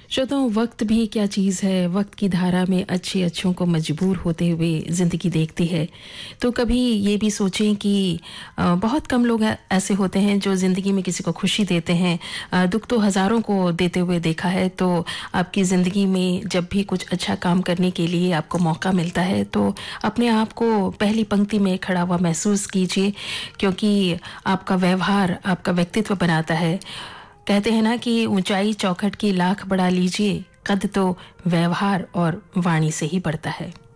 श्रोताओं, वक्त भी क्या चीज़ है। वक्त की धारा में अच्छे अच्छों को मजबूर होते हुए ज़िंदगी देखती है। तो कभी ये भी सोचें कि बहुत कम लोग ऐसे होते हैं जो ज़िंदगी में किसी को खुशी देते हैं। दुख तो हज़ारों को देते हुए देखा है। तो आपकी ज़िंदगी में जब भी कुछ अच्छा काम करने के लिए आपको मौका मिलता है तो अपने आप को पहली पंक्ति में खड़ा हुआ महसूस कीजिए, क्योंकि आपका व्यवहार आपका व्यक्तित्व बनाता है। कहते हैं ना कि ऊंचाई चौखट की लाख बढ़ा लीजिए, कद तो व्यवहार और वाणी से ही बढ़ता है।